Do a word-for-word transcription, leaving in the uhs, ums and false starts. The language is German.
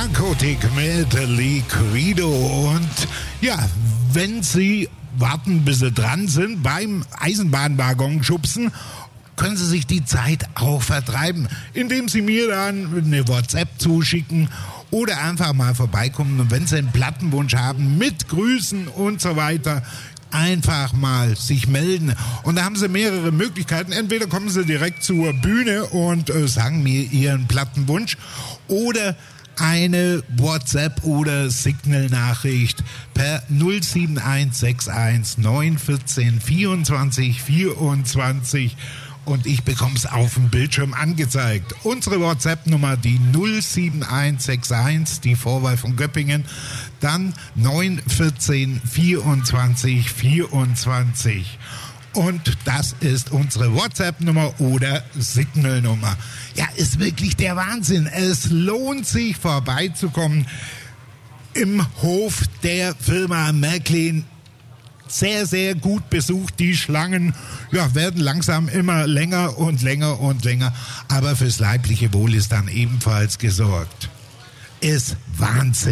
Narkotik mit Liquido. Und ja, wenn Sie warten, bis Sie dran sind beim Eisenbahnwaggon schubsen, können Sie sich die Zeit auch vertreiben, indem Sie mir dann eine WhatsApp zuschicken oder einfach mal vorbeikommen. Und wenn Sie einen Plattenwunsch haben mit Grüßen und so weiter, einfach mal sich melden. Und da haben Sie mehrere Möglichkeiten. Entweder kommen Sie direkt zur Bühne und äh, sagen mir Ihren Plattenwunsch oder eine WhatsApp- oder Signal-Nachricht per null sieben eins sechs eins neun eins vier vierundzwanzig vierundzwanzig und ich bekomme es auf dem Bildschirm angezeigt. Unsere WhatsApp-Nummer, die null sieben eins sechs eins, die Vorwahl von Göppingen, dann neun eins vier vierundzwanzig vierundzwanzig. Und das ist unsere WhatsApp-Nummer oder Signal-Nummer. Ja, ist wirklich der Wahnsinn. Es lohnt sich, vorbeizukommen im Hof der Firma Märklin. Sehr, sehr gut besucht. Die Schlangen ja, werden langsam immer länger und länger und länger. Aber fürs leibliche Wohl ist dann ebenfalls gesorgt. Ist Wahnsinn.